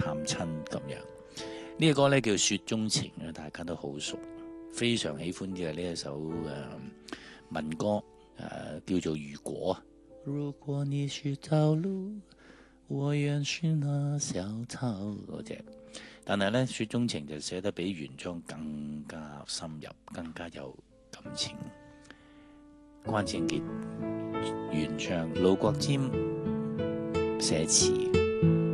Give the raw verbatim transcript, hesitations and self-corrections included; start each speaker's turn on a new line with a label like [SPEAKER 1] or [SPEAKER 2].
[SPEAKER 1] 探親咁樣。呢、這個歌咧叫《雪中情》啊，大家都好熟，非常喜歡嘅呢一首誒、呃、民歌誒、呃、叫做《如果》。如果你是朝露，我願是那小草嗰隻。但係咧，《雪中情》就寫得比原裝更加深入，更加有感情。關正傑原唱，盧國沾寫詞。